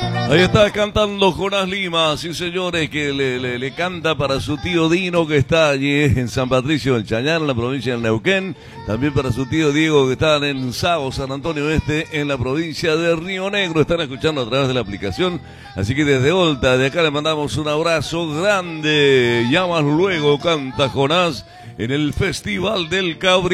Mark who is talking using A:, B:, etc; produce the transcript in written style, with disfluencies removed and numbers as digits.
A: Ahí está cantando Jonás Lima, sí señores, que le canta para su tío Dino, que está allí en San Patricio del Chañar, en la provincia de Neuquén. También para su tío Diego, que están en Sao, San Antonio Este, en la provincia de Río Negro. Están escuchando a través de la aplicación. Así que desde Olta, de acá le mandamos un abrazo grande. Ya más luego canta Jonás en el Festival del Cabrillo.